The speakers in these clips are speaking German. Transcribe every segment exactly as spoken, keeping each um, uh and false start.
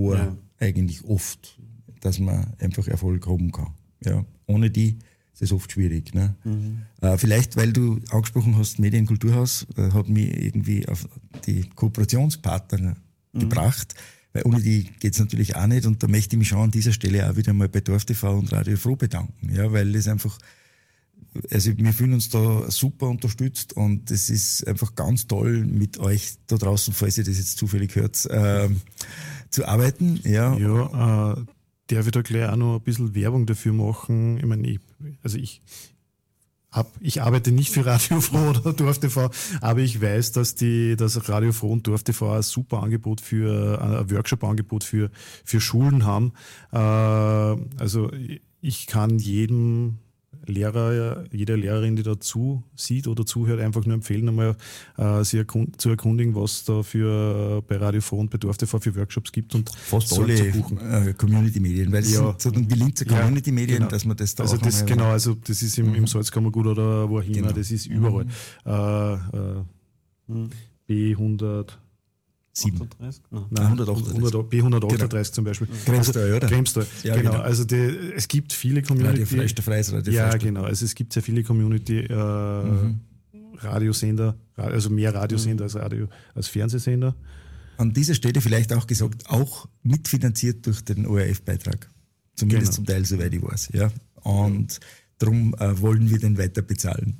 ja. eigentlich oft, dass man einfach Erfolg haben kann. Ja, ohne die ist es oft schwierig. Ne? Mhm. Äh, vielleicht, weil du angesprochen hast, Medienkulturhaus, äh, hat mich irgendwie auf die Kooperationspartner mhm. gebracht, weil ohne die geht's natürlich auch nicht, und da möchte ich mich schon an dieser Stelle auch wieder mal bei DorfTV und Radio Froh bedanken, ja, weil das einfach, also wir fühlen uns da super unterstützt, und es ist einfach ganz toll, mit euch da draußen, falls ihr das jetzt zufällig hört, äh, zu arbeiten. Ja, ja äh, darf ich da gleich auch noch ein bisschen Werbung dafür machen. Ich meine, ich, also ich hab, ich arbeite nicht für Radio Froh oder DorfTV, aber ich weiß, dass die, dass Radio Froh und DorfTV ein super Angebot für, ein Workshop-Angebot für, für Schulen haben. Äh, also ich kann jedem Lehrer, jeder Lehrerin, die dazu sieht oder zuhört, einfach nur empfehlen, einmal äh, sich erkund- zu erkundigen, was da für äh, bei Radio Froh und bei DorfTV für Workshops gibt, und fast alle äh, Community-Medien, weil es ja. sind so die Linzer Community-Medien, ja, genau. dass man das da also auch das, genau, also das ist im, mhm. im Salzkammergut oder wo auch immer, genau. das ist überall. Mhm. Äh, äh, mhm. B hundert sieben. Nein, Nein, hundertachtunddreißig. B hundertachtunddreißig genau. zum Beispiel. Kremstal, oder? Kremstal, ja, genau. genau. Also die, es gibt viele Community. Radio Frei, Freies Radio Ja, Freistadt. genau. Also es gibt sehr viele Community äh, mhm. Radiosender, also mehr Radiosender mhm. als Radio, als Fernsehsender. An dieser Stelle vielleicht auch gesagt, auch mitfinanziert durch den O R F-Beitrag. Zumindest genau. zum Teil, soweit ich weiß. Ja. Und darum äh, wollen wir den weiter bezahlen.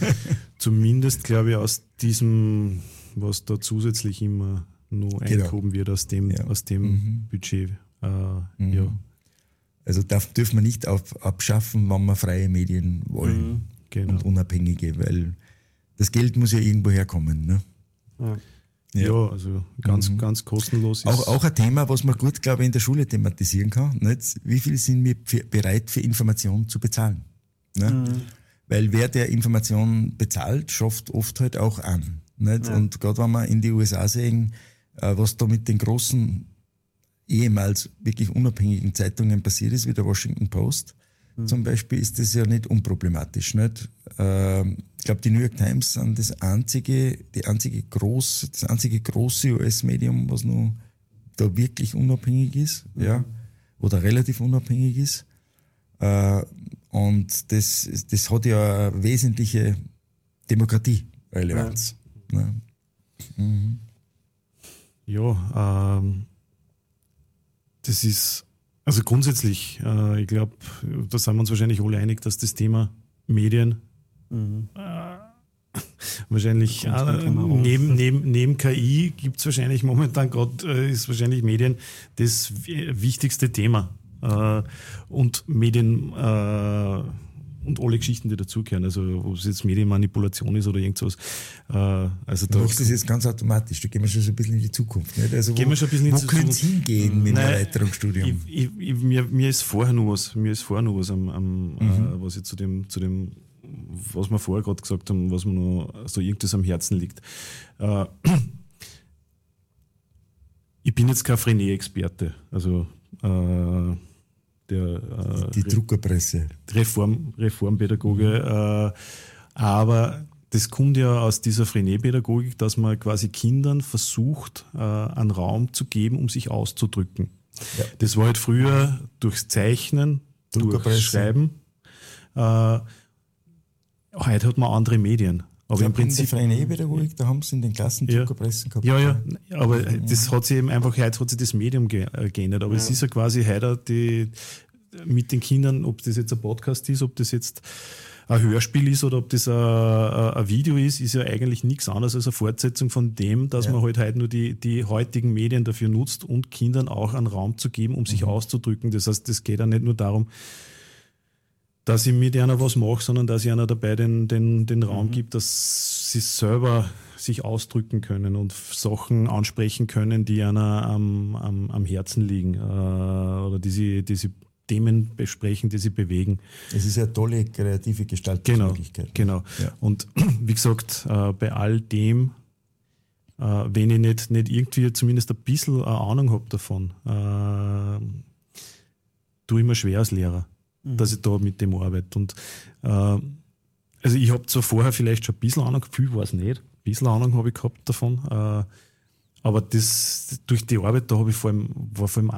Zumindest, glaube ich, aus diesem, was da zusätzlich immer nur genau. eingehoben wird, aus dem, ja. aus dem mhm. Budget. Äh, mhm. ja. Also darf, dürfen wir nicht auf, abschaffen, wenn wir freie Medien wollen mhm. genau. und unabhängige, weil das Geld muss ja irgendwo herkommen. Ne? Ja. Ja. ja, also ganz, mhm. ganz kostenlos. Ist auch, auch ein Thema, was man gut, glaube ich, in der Schule thematisieren kann. Nicht? Wie viel sind wir für, bereit für Information zu bezahlen? Ne? Mhm. Weil wer der Information bezahlt, schafft oft halt auch an. Nicht? Ja. Und gerade wenn wir in die U S A sehen, was da mit den großen, ehemals wirklich unabhängigen Zeitungen passiert ist, wie der Washington Post mhm. zum Beispiel, ist das ja nicht unproblematisch. Nicht? Ich glaube, die New York Times sind das einzige, die einzige groß, das einzige große U S-Medium, was noch da wirklich unabhängig ist, mhm. ja, oder relativ unabhängig ist. Und das, das hat ja eine wesentliche Demokratierelevanz. Ja. Ne? Mhm. Ja, ähm, das ist, also grundsätzlich, äh, ich glaube, da sind wir uns wahrscheinlich alle einig, dass das Thema Medien mhm. äh, wahrscheinlich äh, neben, neben, neben K I gibt es wahrscheinlich momentan gerade, äh, ist wahrscheinlich Medien das wichtigste Thema. Äh, und Medien äh, und alle Geschichten, die dazugehören, also ob es jetzt Medienmanipulation ist oder irgend sowas. Äh, also du machst das jetzt ganz automatisch, da gehen wir schon so ein bisschen in die Zukunft. Nicht? Also gehen wo, wir schon ein bisschen in wo könnte es hingehen mit einem Erweiterungsstudium? Ich, ich, ich, mir, mir ist vorher noch was, mir ist vorher noch was, am, am, mhm. äh, was ich zu dem, zu dem, was wir vorher gerade gesagt haben, was mir noch so irgendwas am Herzen liegt. Äh, ich bin jetzt kein Frenet-Experte, also äh, Der, äh, die, die Druckerpresse. Reform, Reformpädagoge. Mhm. Äh, aber das kommt ja aus dieser Frenet-Pädagogik, dass man quasi Kindern versucht, äh, einen Raum zu geben, um sich auszudrücken. Ja. Das war halt früher durchs Zeichnen, durchs Schreiben. Äh, heute hat man andere Medien. Aber im Prinzip. Die Frenet-Pädagogik, da haben sie in den Klassen ja. Druckerpressen gehabt. Ja, ja, aber mhm. das hat sich eben einfach, heute hat sich das Medium ge- äh, geändert. Aber ja. es ist ja quasi heute die, mit den Kindern, ob das jetzt ein Podcast ist, ob das jetzt ein Hörspiel ist oder ob das ein, ein Video ist, ist ja eigentlich nichts anderes als eine Fortsetzung von dem, dass ja. man halt heute nur die, die heutigen Medien dafür nutzt, um Kindern auch einen Raum zu geben, um sich mhm. auszudrücken. Das heißt, es geht ja nicht nur darum, dass ich mit einer was mache, sondern dass ich einer dabei den, den, den Raum mhm. gibt, dass sie selber sich ausdrücken können und Sachen ansprechen können, die einer am, am, am Herzen liegen äh, oder die sie, die sie Themen besprechen, die sie bewegen. Es ist eine tolle kreative Gestaltungsmöglichkeit. Genau, genau. Ja. Und wie gesagt, äh, bei all dem, äh, wenn ich nicht, nicht irgendwie zumindest ein bisschen eine Ahnung habe davon, äh, tue ich mir schwer als Lehrer, mhm. dass ich da mit dem arbeite. Und äh, also ich habe zwar vorher vielleicht schon ein bisschen Ahnung, viel war es nicht, ein bisschen Ahnung habe ich gehabt davon, äh, aber das durch die Arbeit, da habe ich vor allem, war vor allem